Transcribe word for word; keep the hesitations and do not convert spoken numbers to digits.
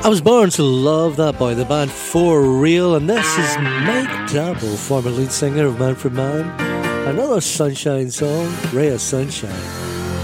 I was born to love that by the band For Real, and this is Mike Double, former lead singer of Manfred Mann. Another Sunshine song, Ray of Sunshine.